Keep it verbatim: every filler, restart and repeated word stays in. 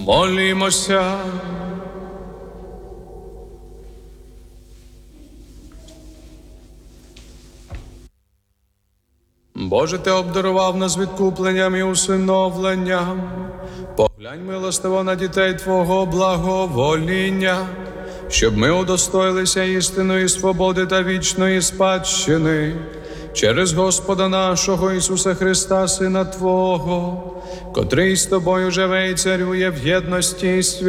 Молімося. Боже, Ти обдарував нас відкупленням і усиновленням. Поглянь милостиво на дітей Твого благовоління, щоб ми удостоїлися істинної свободи та вічної спадщини через Господа нашого Ісуса Христа, Сина Твого, котрий з Тобою живе і царює в єдності і святості